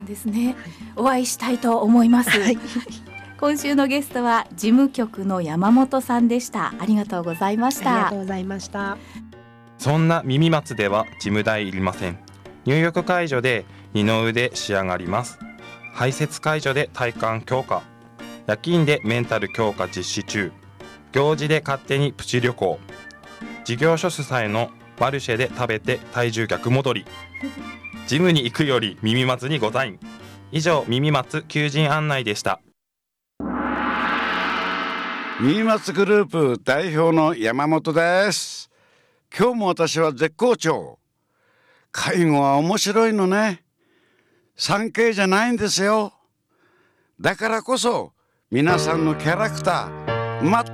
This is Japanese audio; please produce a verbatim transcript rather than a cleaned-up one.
ですね、お会いしたいと思います、はい、今週のゲストは事務局の山本さんでした。ありがとうございました。 ありがとうございました。 そんな耳松では事務代いりません。入浴介助で二の腕仕上がります。排泄介助で体幹強化、夜勤でメンタル強化実施中、行事で勝手にプチ旅行、事業所主催のマルシェで食べて体重逆戻り、ジムに行くより耳松にございん。以上、耳松求人案内でした。 耳松グループ代表の山本です。今日も私は絶好調。介護は面白いのね。産経じゃないんですよ。だからこそ皆さんのキャラクター